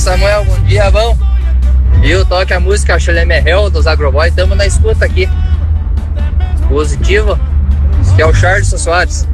Samuel, bom dia, bom? Viu? Toque a música Chulé Merrell dos Agroboy, tamo na escuta aqui. Positivo. Esse aqui é o Charles Soares.